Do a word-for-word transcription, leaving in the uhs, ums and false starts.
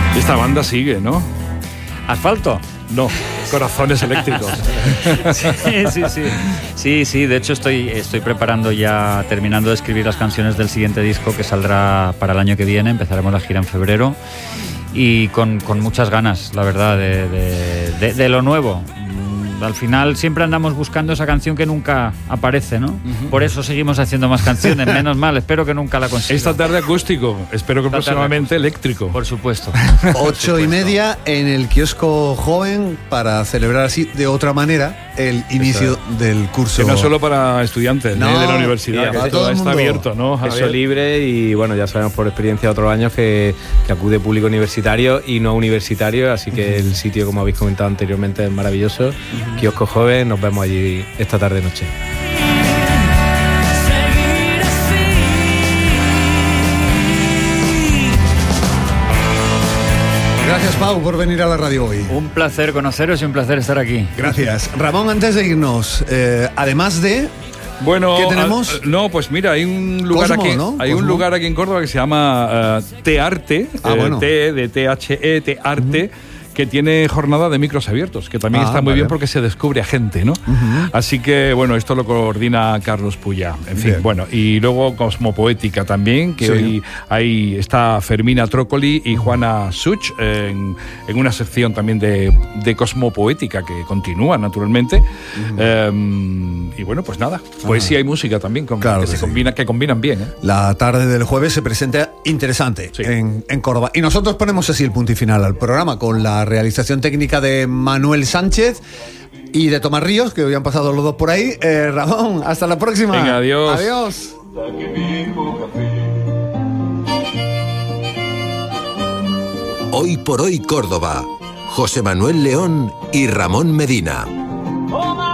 Esta banda sigue, ¿no? ¿Asfalto? No, Corazones Eléctricos. Sí, sí, sí. Sí, sí, de hecho estoy, estoy preparando ya, terminando de escribir las canciones del siguiente disco que saldrá para el año que viene. Empezaremos la gira en febrero y con, con muchas ganas, la verdad, de, de, de, de lo nuevo. Al final siempre andamos buscando esa canción que nunca aparece, ¿no? Uh-huh. Por eso seguimos haciendo más canciones, menos mal, espero que nunca la consiga. Esta tarde acústico, espero que Esta próximamente eléctrico. Por supuesto. Ocho y media en el kiosco joven para celebrar así de otra manera el inicio del curso. Que no solo para estudiantes no, ¿eh? de la universidad, que que todo está abierto, ¿no? Eso libre y bueno, ya sabemos por experiencia de otros años que, que acude público universitario y no universitario, así que uh-huh. el sitio, como habéis comentado anteriormente, es maravilloso. Uh-huh. Kiosco Joven, nos vemos allí esta tarde noche. Gracias, Pau, por venir a la radio hoy. Un placer conoceros y un placer estar aquí. Gracias. Ramón, antes de irnos, eh, además de... Bueno, ¿qué tenemos? A, no, pues mira, hay un lugar Cosmo, aquí, ¿no? hay Cosmo. un lugar aquí en Córdoba que se llama uh, Tearte, ah, eh, bueno. T de T H E, Tearte. Uh-huh. Que tiene jornada de micros abiertos, que también ah, está muy vale. bien porque se descubre a gente, ¿no? Uh-huh. Así que, bueno, esto lo coordina Carlos Puya. En fin, bien. bueno, y luego Cosmopoética también, que sí. hoy ahí está Fermina Trócoli y Juana Such en, en una sección también de, de Cosmopoética que continúa, naturalmente. Uh-huh. Eh, y bueno, pues nada, poesía uh-huh. y música también, con, claro que, que se sí. combina, que combinan bien, ¿eh? La tarde del jueves se presenta interesante sí. en, en Córdoba. Y nosotros ponemos así el punto y final al programa con la realización técnica de Manuel Sánchez y de Tomás Ríos, que hoy han pasado los dos por ahí. Eh, Ramón, hasta la próxima. Venga, adiós. Adiós. Hoy por hoy Córdoba. José Manuel León y Ramón Medina.